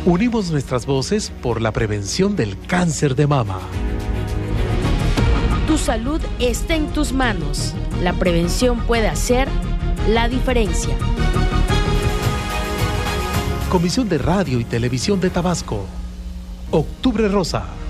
Unimos nuestras voces por la prevención del cáncer de mama. Tu salud está en tus manos. La prevención puede hacer la diferencia. Comisión de Radio y Televisión de Tabasco. Octubre Rosa.